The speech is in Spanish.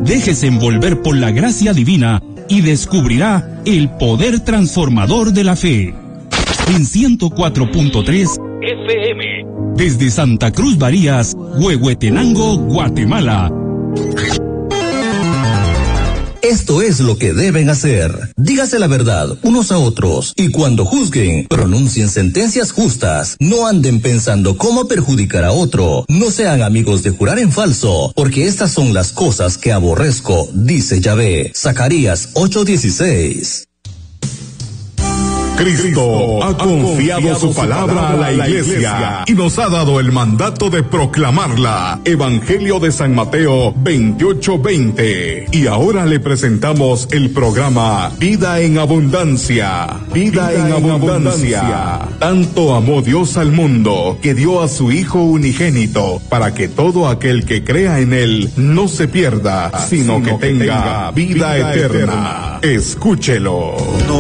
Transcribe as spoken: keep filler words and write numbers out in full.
Déjese envolver por la gracia divina y descubrirá el poder transformador de la fe. En ciento cuatro punto tres F M, desde Santa Cruz Barías, Huehuetenango, Guatemala. Esto es lo que deben hacer. Dígase la verdad unos a otros y cuando juzguen, pronuncien sentencias justas. No anden pensando cómo perjudicar a otro. No sean amigos de jurar en falso, porque estas son las cosas que aborrezco, dice Yahvé. Zacarías ocho dieciséis. Cristo ha confiado su palabra a la iglesia y nos ha dado el mandato de proclamarla. Evangelio de San Mateo veintiocho veinte. Y ahora le presentamos el programa Vida en Abundancia. Vida, Vida en, en abundancia. abundancia. Tanto amó Dios al mundo que dio a su Hijo unigénito para que todo aquel que crea en él no se pierda, sino, sino que, tenga que tenga vida, vida eterna. eterna. Escúchelo. No.